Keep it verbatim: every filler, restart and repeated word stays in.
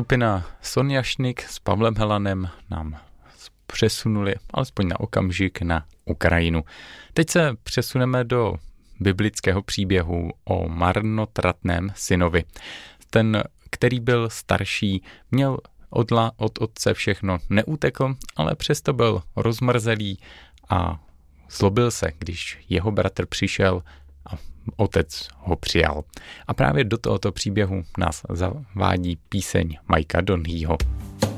Skupina Sonjašnik s Pavlem Helanem nám přesunuli alespoň na okamžik na Ukrajinu. Teď se přesuneme do biblického příběhu o marnotratném synovi. Ten, který byl starší, měl odla, od otce všechno, neutekl, ale přesto byl rozmrzelý a zlobil se, když jeho bratr přišel a otec ho přijal. A právě do tohoto příběhu nás zavádí píseň Mikea Donheyho.